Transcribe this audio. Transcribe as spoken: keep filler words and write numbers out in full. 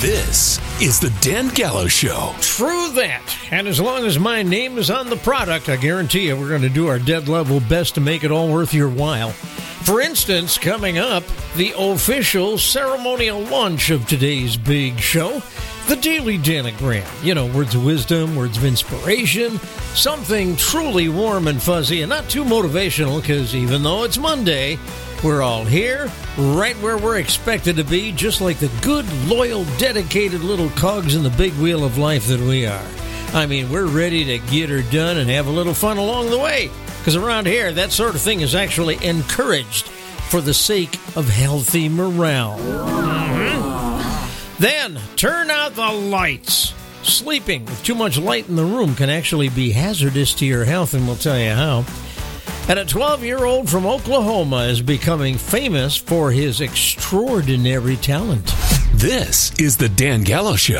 This is the Dan Gallo Show. True that. And as long as my name is on the product, I guarantee you we're going to do our dead level best to make it all worth your while. For instance, coming up, the official ceremonial launch of today's big show, the Daily Danagram. You know, words of wisdom, words of inspiration, something truly warm and fuzzy and not too motivational, because even though it's Monday, we're all here, right where we're expected to be, just like the good, loyal, dedicated little cogs in the big wheel of life that we are. I mean, we're ready to get her done and have a little fun along the way, because around here, that sort of thing is actually encouraged for the sake of healthy morale. Mm-hmm. Then, turn out the lights. Sleeping with too much light in the room can actually be hazardous to your health, and we'll tell you how. And a twelve-year-old from Oklahoma is becoming famous for his extraordinary talent. This is the Dan Gallo Show.